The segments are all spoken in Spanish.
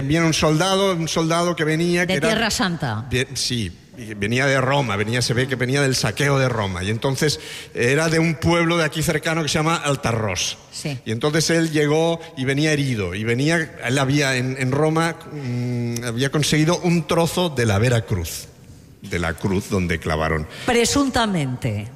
viene un soldado que venía... De Tierra Santa. Sí, venía de Roma, se ve que venía del saqueo de Roma, y entonces era de un pueblo de aquí cercano que se llama Altarrós. Sí. Y entonces él llegó y venía herido, él había en Roma, había conseguido un trozo de la Vera Cruz, de la cruz donde clavaron. Presuntamente.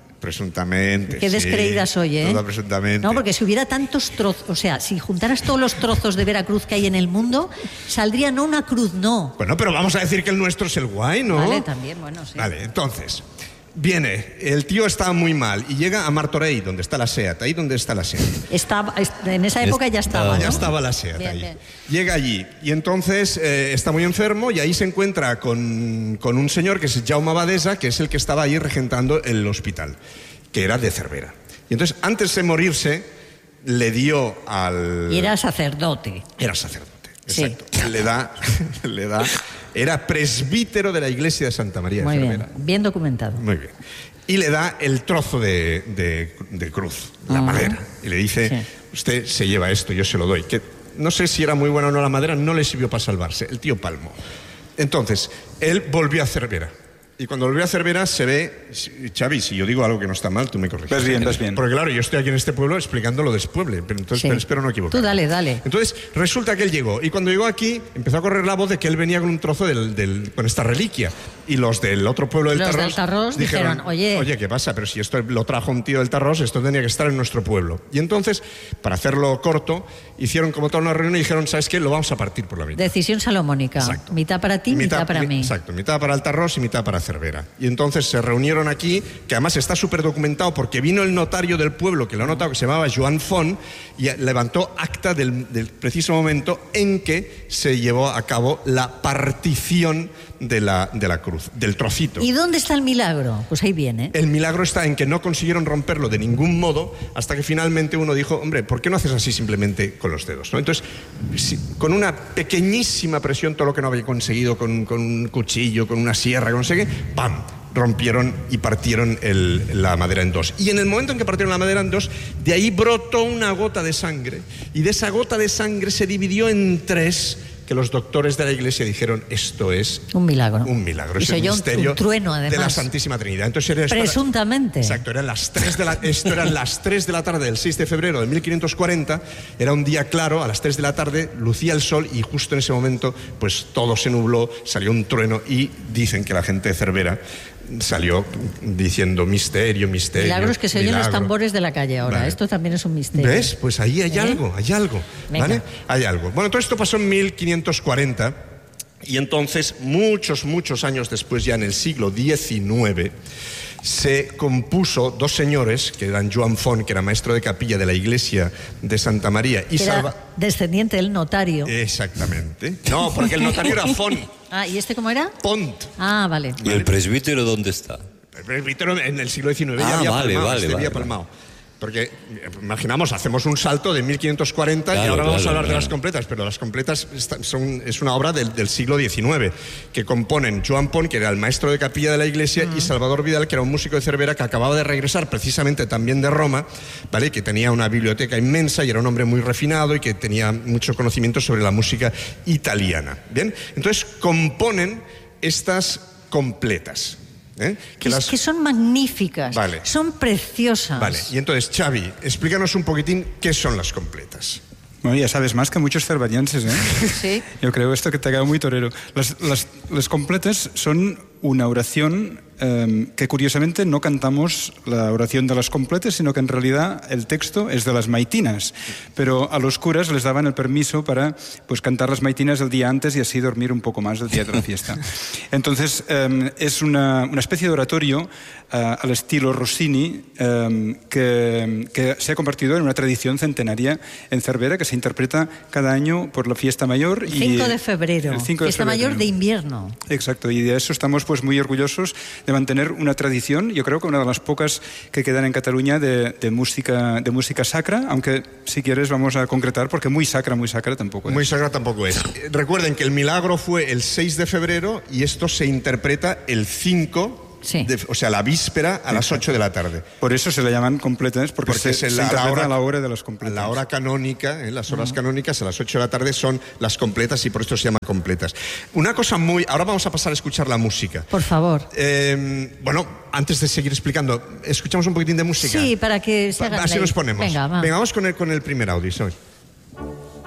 Qué descreída soy, ¿eh? Todo presuntamente. No, porque si hubiera tantos trozos, o sea, si juntaras todos los trozos de Veracruz que hay en el mundo, saldría no una cruz, no. Bueno, pero vamos a decir que el nuestro es el guay, ¿no? Vale, también, bueno, sí. Vale, entonces, viene, el tío está muy mal y llega a Martorell, donde está la SEAT, ahí donde está la SEAT. En esa época ya estaba, ¿no? Ya estaba la SEAT bien, ahí. Bien. Llega allí y entonces está muy enfermo y ahí se encuentra con un señor que es Jaume Abadesa, que es el que estaba ahí regentando el hospital, que era de Cervera. Y entonces, antes de morirse, le dio al... Y era sacerdote. Era sacerdote, sí. Exacto. Le da... Era presbítero de la iglesia de Santa María de Cervera. Muy bien, bien documentado. Muy bien. Y le da el trozo de cruz, la madera. Y le dice, sí, usted se lleva esto, yo se lo doy. Que no sé si era muy buena o no la madera, no le sirvió para salvarse. El tío palmó. Entonces, él volvió a Cervera. Y cuando volvió a Cervera se ve... Xavi, si yo digo algo que no está mal, tú me corriges. Vas bien. Porque claro, yo estoy aquí en este pueblo explicando lo de Pueble, pero entonces sí, espero no equivocarme. Tú dale. Entonces, resulta que él llegó, y cuando llegó aquí, empezó a correr la voz de que él venía con un trozo con esta reliquia. Y los del otro pueblo del Tarrós dijeron, oye, ¿qué pasa? Pero si esto lo trajo un tío del Tarrós, esto tenía que estar en nuestro pueblo. Y entonces, para hacerlo corto, hicieron como toda una reunión y dijeron, ¿sabes qué? Lo vamos a partir por la mitad. Decisión salomónica. Exacto. Mitad para ti, mitad para mí. Exacto, mitad para el Tarrós y mitad para Cervera. Y entonces se reunieron aquí, que además está súper documentado porque vino el notario del pueblo, que lo ha notado, que se llamaba Joan Font, y levantó acta del preciso momento en que se llevó a cabo la partición de la cruz, del trocito. ¿Y dónde está el milagro? Pues ahí viene. El milagro está en que no consiguieron romperlo de ningún modo, hasta que finalmente uno dijo, hombre, ¿por qué no haces así simplemente con los dedos? ¿No? Entonces, con una pequeñísima presión, todo lo que no había conseguido con un cuchillo, con una sierra, con no sé qué, ¡pam!, rompieron y partieron la madera en dos. Y en el momento en que partieron la madera en dos, de ahí brotó una gota de sangre, y de esa gota de sangre se dividió en tres, que los doctores de la iglesia dijeron, esto es un milagro. Es el misterio un trueno, además, de la Santísima Trinidad. Entonces, presuntamente. Exacto, eran las 3 de la tarde del 6 de febrero de 1540, era un día claro, a las 3 de la tarde lucía el sol, y justo en ese momento pues todo se nubló, salió un trueno, y dicen que la gente de Cervera salió diciendo misterio. Milagros que se oyen los tambores de la calle ahora. Vale. Esto también es un misterio. ¿Ves? Pues ahí hay algo. ¿Vale? Hay algo. Bueno, todo esto pasó en 1540, y entonces, muchos años después, ya en el siglo XIX, se compuso dos señores, que eran Joan Font, que era maestro de capilla de la iglesia de Santa María, y descendiente del notario. Exactamente. No, porque el notario era Font. Ah, ¿y este cómo era? Pont. Ah, vale. ¿Y el presbítero dónde está? El presbítero en el siglo XIX ya había palmado. Porque, imaginamos, hacemos un salto de 1540 y ahora vamos a hablar de las completas, pero las completas es una obra del siglo XIX, que componen Joan Font, que era el maestro de capilla de la iglesia, y Salvador Vidal, que era un músico de Cervera que acababa de regresar precisamente también de Roma, ¿vale? Que tenía una biblioteca inmensa y era un hombre muy refinado y que tenía mucho conocimiento sobre la música italiana. ¿Bien? Entonces componen estas completas. Que son magníficas, vale, son preciosas. Vale, y entonces, Xavi, explícanos un poquitín qué son las completas. Bueno, ya sabes más que muchos cervanyenses, ¿eh? Sí. Yo creo esto que te ha quedado muy torero. Las completas son una oración que curiosamente no cantamos la oración de las completas, sino que en realidad el texto es de las maitinas. Pero a los curas les daban el permiso para pues cantar las maitinas el día antes y así dormir un poco más el día de la fiesta. Entonces es una especie de oratorio al estilo Rossini que se ha convertido en una tradición centenaria en Cervera, que se interpreta cada año por la fiesta mayor. El 5 de febrero, fiesta mayor de invierno. Exacto, y de eso estamos pues muy orgullosos de mantener una tradición, yo creo que una de las pocas que quedan en Cataluña de música sacra, aunque si quieres vamos a concretar, porque muy sacra tampoco es. Muy sacra tampoco es. Recuerden que el milagro fue el 6 de febrero y esto se interpreta el 5 Sí. O sea, la víspera a las 8 de la tarde. Por eso se le llaman completas, porque se interpreta la hora de las completas. La hora canónica, las horas canónicas a las 8 de la tarde son las completas y por esto se llaman completas. Una cosa ahora vamos a pasar a escuchar la música. Por favor. Bueno, antes de seguir explicando, ¿escuchamos un poquitín de música? Sí, para que se hagan así nos ponemos. Venga, vamos con el primer audio, Isabel.